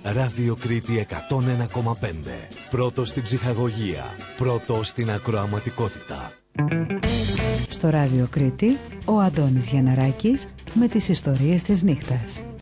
Ράδιο Κρήτη 101,5. Πρώτο στην ψυχαγωγία. Πρώτο στην ακροαματικότητα. Στο Ράδιο Κρήτη, ο Αντώνης Γιανναράκης με τις ιστορίες της νύχτας.